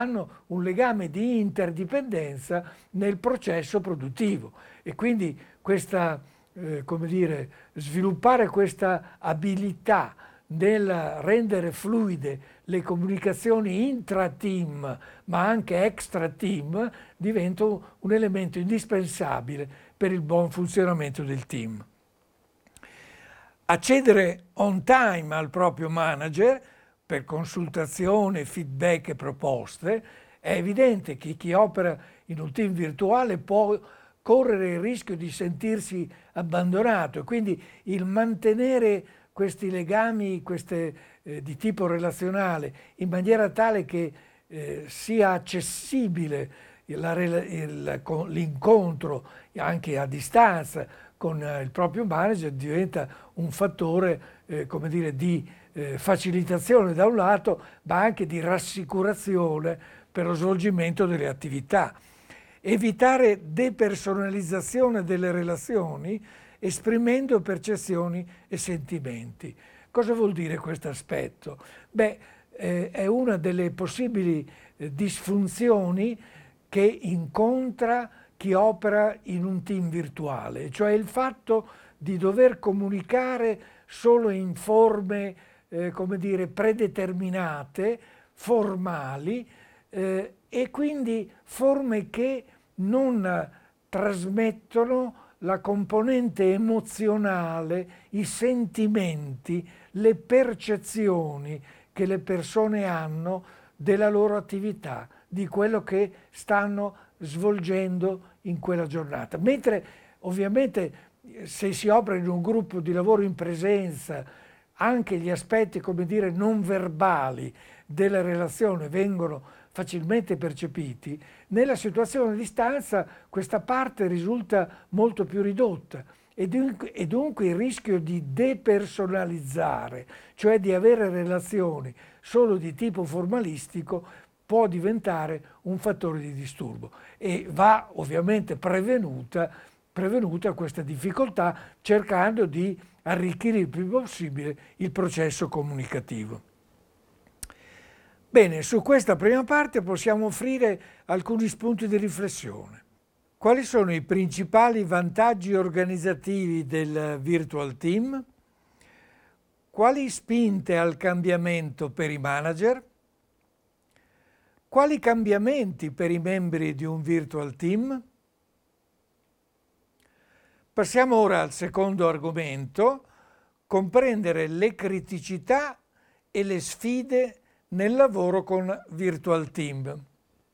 hanno un legame di interdipendenza nel processo produttivo e quindi come dire, sviluppare questa abilità nel rendere fluide le comunicazioni intra-team ma anche extra-team diventa un elemento indispensabile per il buon funzionamento del team. Accedere on time al proprio manager per consultazione, feedback e proposte. È evidente che chi opera in un team virtuale può correre il rischio di sentirsi abbandonato e quindi il mantenere questi legami di tipo relazionale in maniera tale che sia accessibile l'incontro anche a distanza con il proprio manager diventa un fattore come dire, di facilitazione da un lato, ma anche di rassicurazione per lo svolgimento delle attività. Evitare depersonalizzazione delle relazioni esprimendo percezioni e sentimenti. Cosa vuol dire questo aspetto? Beh, è una delle possibili disfunzioni che incontra chi opera in un team virtuale, cioè il fatto di dover comunicare solo in forme come dire, predeterminate, formali, e quindi forme che non trasmettono la componente emozionale, i sentimenti, le percezioni che le persone hanno della loro attività, di quello che stanno svolgendo in quella giornata. Mentre ovviamente se si opera in un gruppo di lavoro in presenza, anche gli aspetti, come dire, non verbali della relazione vengono facilmente percepiti, nella situazione a distanza questa parte risulta molto più ridotta e dunque il rischio di depersonalizzare, cioè di avere relazioni solo di tipo formalistico, può diventare un fattore di disturbo e va ovviamente prevenuta questa difficoltà cercando di arricchire il più possibile il processo comunicativo. Bene, su questa prima parte possiamo offrire alcuni spunti di riflessione. Quali sono i principali vantaggi organizzativi del virtual team? Quali spinte al cambiamento per i manager? Quali cambiamenti per i membri di un virtual team? Passiamo ora al secondo argomento, comprendere le criticità e le sfide nel lavoro con virtual team.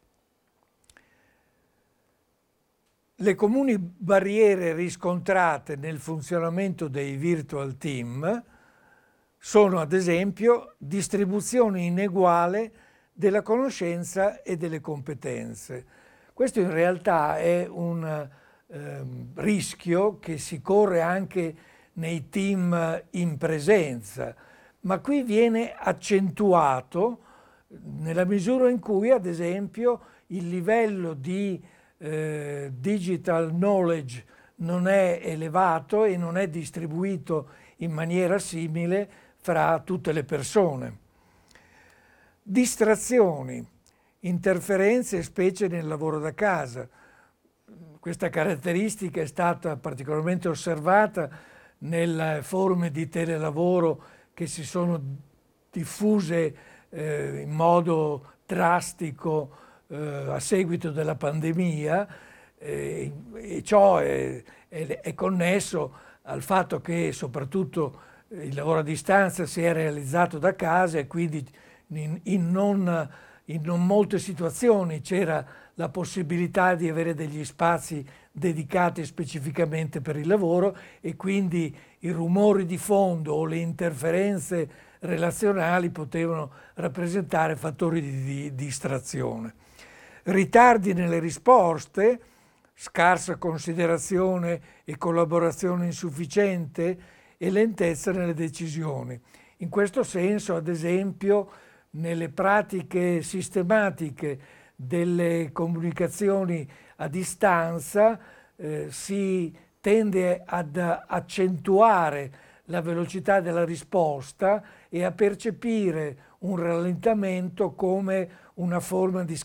Le comuni barriere riscontrate nel funzionamento dei virtual team sono ad esempio distribuzione ineguale della conoscenza e delle competenze. Questo in realtà è un rischio che si corre anche nei team in presenza, ma qui viene accentuato nella misura in cui, ad esempio, il livello di digital knowledge non è elevato e non è distribuito in maniera simile fra tutte le persone. Distrazioni, interferenze, specie nel lavoro da casa. Questa caratteristica è stata particolarmente osservata nelle forme di telelavoro che si sono diffuse in modo drastico a seguito della pandemia e ciò è connesso al fatto che soprattutto il lavoro a distanza si è realizzato da casa e quindi in non molte situazioni c'era la possibilità di avere degli spazi dedicati specificamente per il lavoro e quindi i rumori di fondo o le interferenze relazionali potevano rappresentare fattori di distrazione. Ritardi nelle risposte, scarsa considerazione e collaborazione insufficiente e lentezza nelle decisioni. In questo senso, ad esempio, nelle pratiche sistematiche delle comunicazioni a distanza si tende ad accentuare la velocità della risposta e a percepire un rallentamento come una forma di